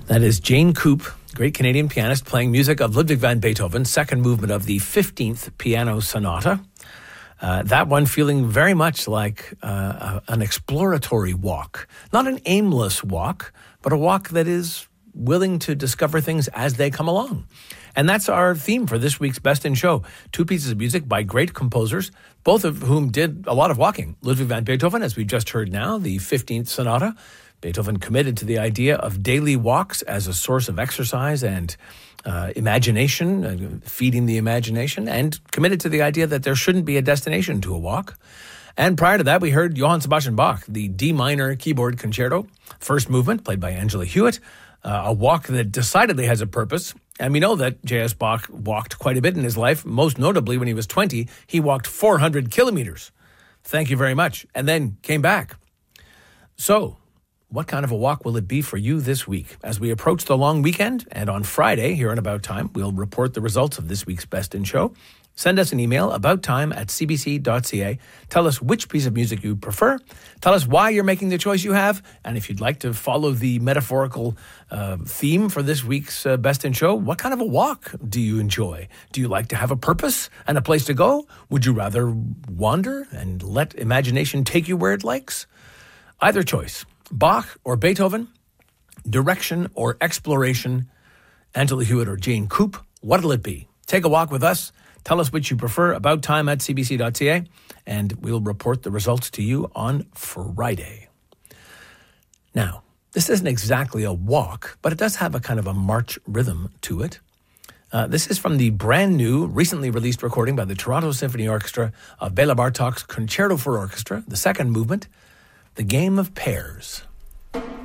That is Jane Coop, great Canadian pianist, playing music of Ludwig van Beethoven's second movement of the 15th Piano Sonata. That one feeling very much like an exploratory walk. Not an aimless walk, but a walk that is willing to discover things as they come along. And that's our theme for this week's Best in Show. Two pieces of music by great composers, both of whom did a lot of walking. Ludwig van Beethoven, as we just heard now, the 15th Sonata. Beethoven committed to the idea of daily walks as a source of exercise and imagination, feeding the imagination, and committed to the idea that there shouldn't be a destination to a walk. And prior to that, we heard Johann Sebastian Bach, the D minor keyboard concerto, first movement, played by Angela Hewitt, a walk that decidedly has a purpose. And we know that J.S. Bach walked quite a bit in his life. Most notably, when he was 20, he walked 400 kilometers. Thank you very much. And then came back. So, what kind of a walk will it be for you this week? As we approach the long weekend, and on Friday, here in About Time, we'll report the results of this week's Best in Show. Send us an email, abouttime@cbc.ca. Tell us which piece of music you prefer. Tell us why you're making the choice you have. And if you'd like to follow the metaphorical theme for this week's Best in Show, what kind of a walk do you enjoy? Do you like to have a purpose and a place to go? Would you rather wander and let imagination take you where it likes? Either choice. Bach or Beethoven, direction or exploration, Angela Hewitt or Jane Coop, what'll it be? Take a walk with us. Tell us which you prefer, abouttime@cbc.ca, and we'll report the results to you on Friday. Now, this isn't exactly a walk, but it does have a kind of a march rhythm to it. This is from the brand new, recently released recording by the Toronto Symphony Orchestra of Bela Bartok's Concerto for Orchestra, the second movement, The Game of Pairs.